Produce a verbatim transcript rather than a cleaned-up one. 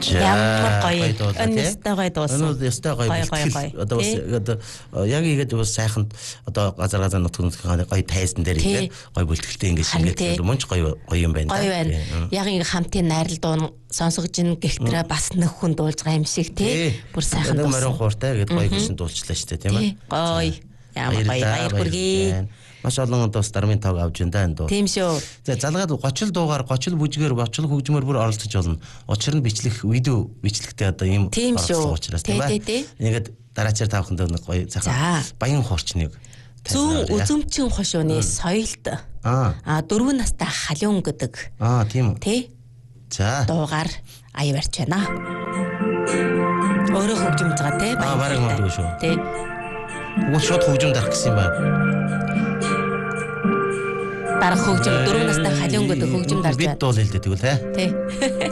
Ямар гоё. Өнөстэй гоё дуусан. Өнөстэй гоё. Одоо бас одоо яг игээд бас сайханд одоо газар газар нутгийн гоё тайзан дээр игээд гоё бүлтгэлтэй ингэж шингээд мунч гоё гоё юм байна. Гоё байна. Яг ингэ хамтын найрал дуун сонсгож ин гэлтрээ бас нөх хүн дуулж байгаа юм шиг тий. Бүр сайхан дуусан. Морин хууртай гээд гоё гэсэн дуулчлаа шүү дээ тийм ээ. Гоё. Ямар гоё баяр хүргэе. Маш олон одоо дармын тоог авж байна энэ дуу. Тийм шүү. За залгаад гочил дуугаар, гочил бүжгээр, гочил хөгжмөр бүр оролцож болно. Учир нь бичлэх, видео бичлэхтэй одоо ийм оролцсон учраас тийм ээ. Ингээд дараачаар тавханд нэг гоё цахан баян хуурчныг зүүн үзэмчин хошууны соёлд аа дөрвөн настай халиун гэдэг. Аа тийм үү. Тий. За. Дуугаар ая барьж байна. Өөрөө хөгжимж байгаа тий. Аа бараг магадгүй шүү. Тий. Уус шууд хөгжим дарах гэсэн юм байна. Дарах хөгжим дөрвөн настай халиун гэдэг хөгжим дарж байна. Бид дуул хэлдэг тэгвэл тий. Тий.